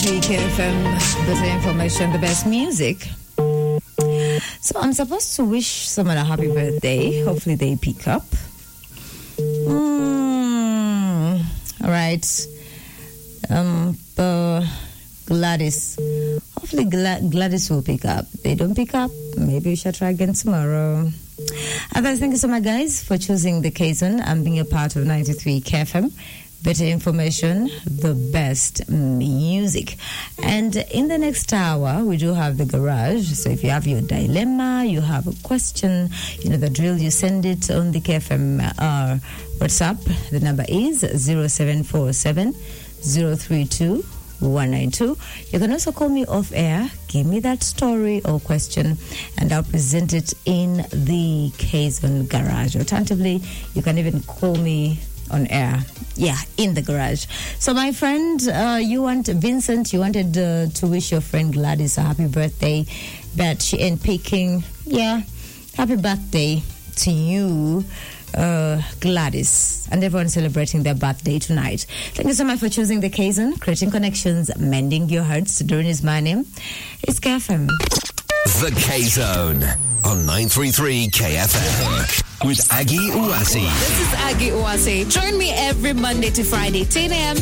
93 KFM, better information, the best music. So I'm supposed to wish someone a happy birthday. Hopefully they pick up. All right. Gladys. Hopefully Gladys will pick up. They don't pick up, maybe we shall try again tomorrow. Otherwise, thank you so much, guys, for choosing the Kazon and being a part of 93 KFM. Better information, the best music. And in the next hour, we do have the garage. So if you have your dilemma, you have a question, you know the drill, you send it on the KFM WhatsApp. The number is 0747 032 192. You can also call me off air, give me that story or question, and I'll present it in the Kazon garage. Alternatively, you can even call me on air, in the garage. So my friend, Vincent, you wanted to wish your friend Gladys a happy birthday, but she ain't picking. Happy birthday to you, Gladys, and everyone celebrating their birthday tonight. Thank you so much for choosing the Kazon, creating connections, mending your hearts. Doreen is my name. It's KFM. The Kazon on 933 KFM with Aggie Uwasi. This is Aggie Uwasi. Join me every Monday to Friday, 10 a.m.